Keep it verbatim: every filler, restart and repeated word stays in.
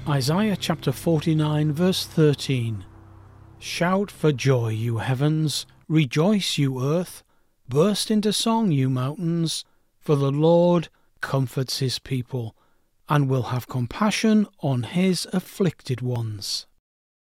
Isaiah chapter forty-nine verse thirteen. Shout for joy, you heavens, rejoice, you earth, burst into song, you mountains, for the Lord comforts his people, and will have compassion on his afflicted ones.